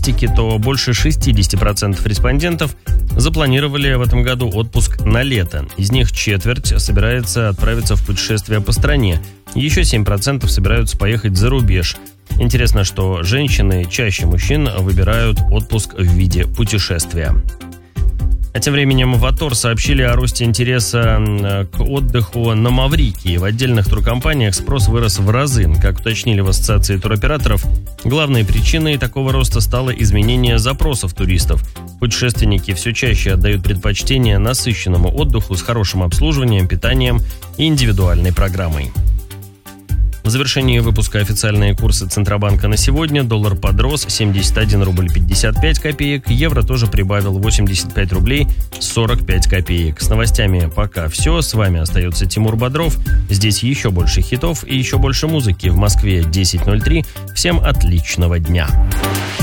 статистики, то больше 60% респондентов запланировали в этом году отпуск на лето. Из них четверть собирается отправиться в путешествие по стране. Еще 7% собираются поехать за рубеж. Интересно, что женщины чаще мужчин выбирают отпуск в виде путешествия. А тем временем в АТОР сообщили о росте интереса к отдыху на Маврикии. В отдельных туркомпаниях спрос вырос в разы. Как уточнили в Ассоциации туроператоров, главной причиной такого роста стало изменение запросов туристов. Путешественники все чаще отдают предпочтение насыщенному отдыху с хорошим обслуживанием, питанием и индивидуальной программой. В завершении выпуска официальные курсы Центробанка на сегодня. Доллар подрос 71 рубль 55 копеек. Евро тоже прибавил 85 рублей 45 копеек. С новостями пока все. С вами остается Тимур Бодров. Здесь еще больше хитов и еще больше музыки. В Москве 10:03. Всем отличного дня.